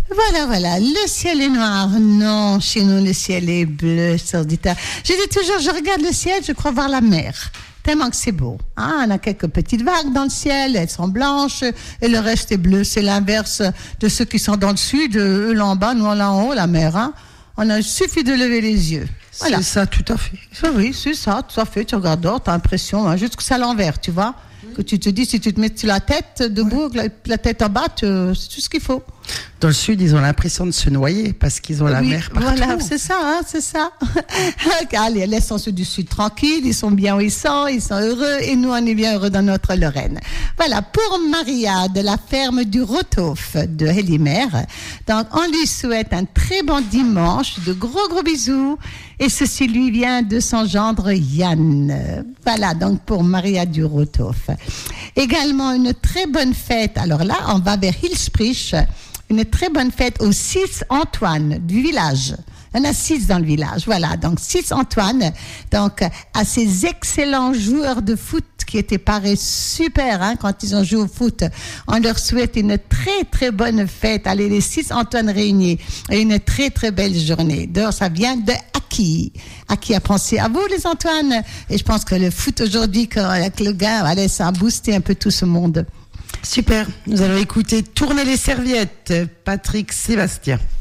Voilà, le ciel est noir. Non, chez nous, le ciel est bleu, sœur Dita. Je dis toujours, je regarde le ciel, je crois voir la mer. Tellement que c'est beau. Hein, on a quelques petites vagues dans le ciel, elles sont blanches, et le reste est bleu. C'est l'inverse de ceux qui sont dans le sud, eux là en bas, nous là en haut, la mer. Hein. Il suffit de lever les yeux. Voilà. C'est ça, tout à fait. Oui, c'est ça, tout à fait. Tu regardes dehors, tu as l'impression, hein, juste que c'est à l'envers, tu vois. Que tu te dis, si tu te mets sur la tête debout, la tête en bas, c'est tout ce qu'il faut. Dans le sud, ils ont l'impression de se noyer parce qu'ils ont la mer partout. Voilà, c'est ça. Allez, laissons ceux du sud tranquilles, ils sont bien où ils sont heureux, et nous, on est bien heureux dans notre Lorraine. Voilà, pour Maria de la ferme du Rotof de Hélimer. Donc, on lui souhaite un très bon dimanche, de gros bisous, et ceci lui vient de son gendre Yann. Voilà, donc pour Maria du Rotof. Également, une très bonne fête. Alors là, on va vers Hilsprich. Une très bonne fête aux 6 Antoine du village. Il y en a 6 dans le village. Voilà, donc 6 Antoine. Donc, à ces excellents joueurs de foot qui étaient parés super quand ils ont joué au foot. On leur souhaite une très, très bonne fête. Allez, les 6 Antoine réunis. Et une très, très belle journée. D'ailleurs, ça vient de Aki. Aki a pensé à vous, les Antoine. Et je pense que le foot aujourd'hui, avec le gars, allez, ça a boosté un peu tout ce monde. Super, nous allons écouter Tourner les serviettes, Patrick Sébastien.